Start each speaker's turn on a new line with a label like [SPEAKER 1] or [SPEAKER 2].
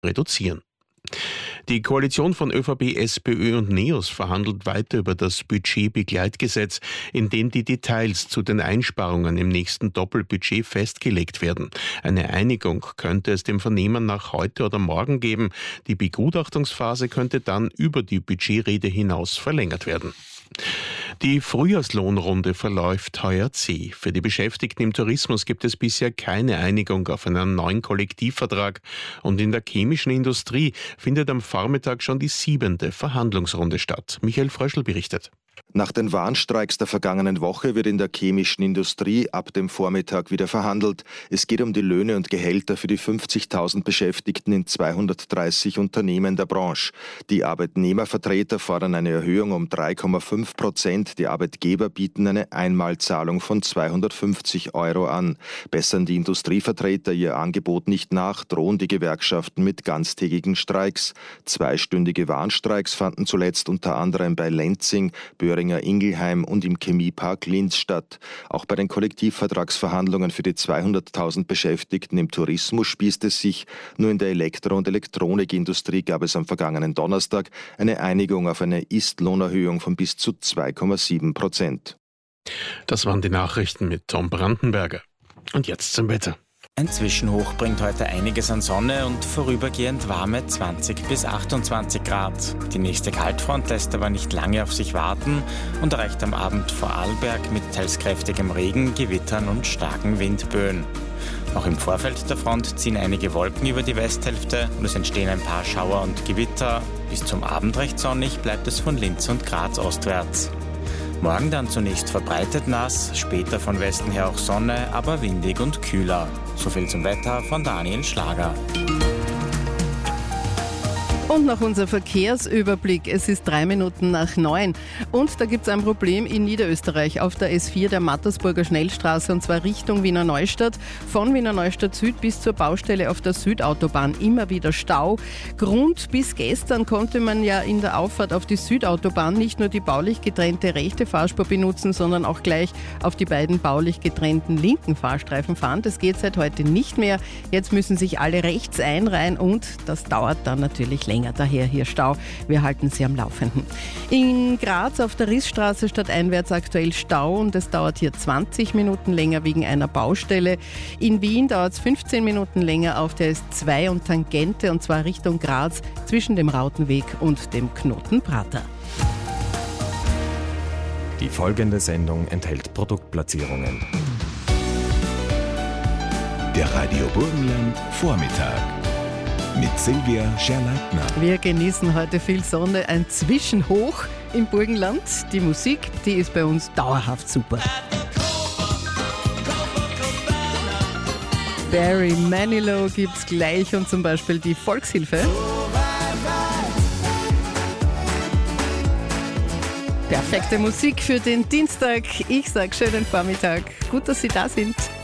[SPEAKER 1] reduzieren. Die Koalition von ÖVP, SPÖ und NEOS verhandelt weiter über das Budgetbegleitgesetz, in dem die Details zu den Einsparungen im nächsten Doppelbudget festgelegt werden. Eine Einigung könnte es dem Vernehmen nach heute oder morgen geben. Die Begutachtungsphase könnte dann über die Budgetrede hinaus verlängert werden. Die Frühjahrslohnrunde verläuft heuer zäh. Für die Beschäftigten im Tourismus gibt es bisher keine Einigung auf einen neuen Kollektivvertrag. Und in der chemischen Industrie findet am Vormittag schon die 7. Verhandlungsrunde statt. Michael Fröschl berichtet.
[SPEAKER 2] Nach den Warnstreiks der vergangenen Woche wird in der chemischen Industrie ab dem Vormittag wieder verhandelt. Es geht um die Löhne und Gehälter für die 50.000 Beschäftigten in 230 Unternehmen der Branche. Die Arbeitnehmervertreter fordern eine Erhöhung um 3,5%. Die Arbeitgeber bieten eine Einmalzahlung von 250 € an. Bessern die Industrievertreter ihr Angebot nicht nach, drohen die Gewerkschaften mit ganztägigen Streiks. Zweistündige Warnstreiks fanden zuletzt unter anderem bei Lenzing, Böhringer Ingelheim und im Chemiepark Linz statt. Auch bei den Kollektivvertragsverhandlungen für die 200.000 Beschäftigten im Tourismus spießt es sich. Nur in der Elektro- und Elektronikindustrie gab es am vergangenen Donnerstag eine Einigung auf eine Ist-Lohnerhöhung von bis zu 2,7%.
[SPEAKER 1] Das waren die Nachrichten mit Tom Brandenberger. Und jetzt zum Wetter.
[SPEAKER 3] Ein Zwischenhoch bringt heute einiges an Sonne und vorübergehend warme 20 bis 28 Grad. Die nächste Kaltfront lässt aber nicht lange auf sich warten und erreicht am Abend Vorarlberg mit teils kräftigem Regen, Gewittern und starken Windböen. Auch im Vorfeld der Front ziehen einige Wolken über die Westhälfte und es entstehen ein paar Schauer und Gewitter. Bis zum Abend recht sonnig bleibt es von Linz und Graz ostwärts. Morgen dann zunächst verbreitet nass, später von Westen her auch Sonne, aber windig und kühler. So viel zum Wetter von Daniel Schlager.
[SPEAKER 4] Und noch unser Verkehrsüberblick. Es ist 9:03. Und da gibt es ein Problem in Niederösterreich auf der S4 der Mattersburger Schnellstraße und zwar Richtung Wiener Neustadt. Von Wiener Neustadt Süd bis zur Baustelle auf der Südautobahn immer wieder Stau. Grund: bis gestern konnte man ja in der Auffahrt auf die Südautobahn nicht nur die baulich getrennte rechte Fahrspur benutzen, sondern auch gleich auf die beiden baulich getrennten linken Fahrstreifen fahren. Das geht seit heute nicht mehr. Jetzt müssen sich alle rechts einreihen und das dauert dann natürlich länger. Daher hier Stau. Wir halten Sie am Laufenden. In Graz auf der Rissstraße stadteinwärts aktuell Stau und es dauert hier 20 Minuten länger wegen einer Baustelle. In Wien dauert es 15 Minuten länger auf der S2 und Tangente und zwar Richtung Graz zwischen dem Rautenweg und dem Knotenprater.
[SPEAKER 5] Die folgende Sendung enthält Produktplatzierungen.
[SPEAKER 6] Der Radio Burgenland Vormittag mit Silvia Scherleitner.
[SPEAKER 4] Wir genießen heute viel Sonne, ein Zwischenhoch im Burgenland. Die Musik, die ist bei uns dauerhaft super. Barry Manilow gibt's gleich und zum Beispiel die Volkshilfe. Perfekte Musik für den Dienstag. Ich sage schönen Vormittag. Gut, dass Sie da sind.